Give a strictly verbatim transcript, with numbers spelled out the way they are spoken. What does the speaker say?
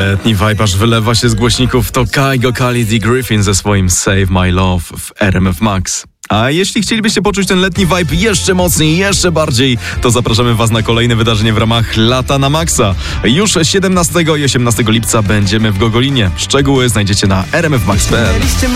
Letni vibe aż wylewa się z głośników. To Kygo, Khalid i Griffin ze swoim Save My Love w R M F Max. A jeśli chcielibyście poczuć ten letni vibe jeszcze mocniej, jeszcze bardziej, to zapraszamy Was na kolejne wydarzenie w ramach Lata na Maxa. Już siedemnastego i osiemnastego lipca będziemy w Gogolinie. Szczegóły znajdziecie na r m f max kropka p l.